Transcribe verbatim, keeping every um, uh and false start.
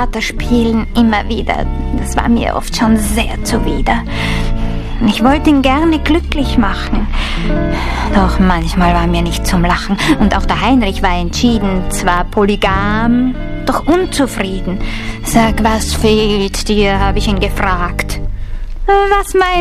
Theater spielen, immer wieder. Das war mir oft schon sehr zuwider. Ich wollte ihn gerne glücklich machen. Doch manchmal war mir nicht zum Lachen. Und auch der Heinrich war entschieden, zwar polygam, doch unzufrieden. Sag, was fehlt dir, habe ich ihn gefragt. Was meinst